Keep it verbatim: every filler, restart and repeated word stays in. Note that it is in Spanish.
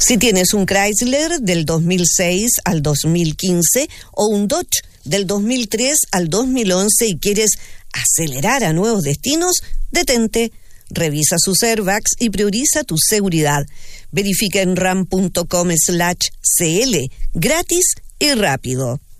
Si tienes un Chrysler del dos mil seis al dos mil quince o un Dodge del dos mil tres al dos mil once y quieres acelerar a nuevos destinos, detente, revisa sus airbags y prioriza tu seguridad. Verifica en ram punto com slash cl, gratis y rápido.